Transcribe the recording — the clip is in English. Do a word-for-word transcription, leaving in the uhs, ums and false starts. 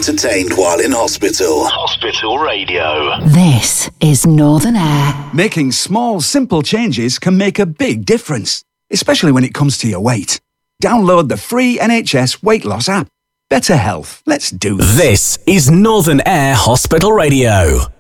entertained while in hospital. Hospital Radio. This is Northern Air. Making small, simple changes can make a big difference, especially when it comes to your weight. Download the free N H S weight loss app. Better health. Let's do this. This is Northern Air Hospital Radio.